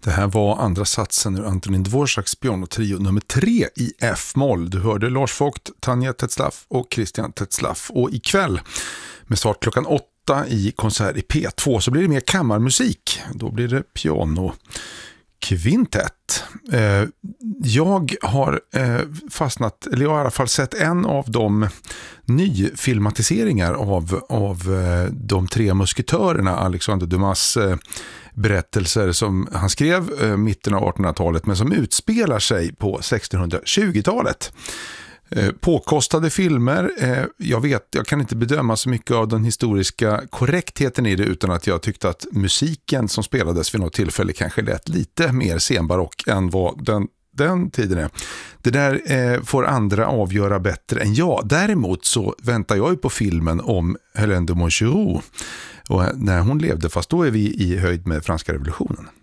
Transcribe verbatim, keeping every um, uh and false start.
Det här var andra satsen ur Antonín Dvořáks pianotrio nummer tre i F-moll. Du hörde Lars Vogt, Tanja Tetzlaff och Christian Tetzlaff. Och ikväll med start klockan åtta i konsert i P två så blir det mer kammarmusik. Då blir det piano. Kvintett. Eh, jag har eh, fastnat, eller jag har i alla fall sett en av de nyfilmatiseringar av, av eh, de tre musketörerna, Alexander Dumas eh, berättelser som han skrev eh, mitten av artonhundratalet men som utspelar sig på sextonhundratjugotalet. Eh, påkostade filmer, eh, jag vet, jag kan inte bedöma så mycket av den historiska korrektheten i det utan att jag tyckte att musiken som spelades vid något tillfälle kanske lät lite mer senbarock än vad den, den tiden är. Det där eh, får andra avgöra bättre än jag. Däremot så väntar jag ju på filmen om Hélène de Montgeroux och när hon levde, fast då är vi i höjd med franska revolutionen.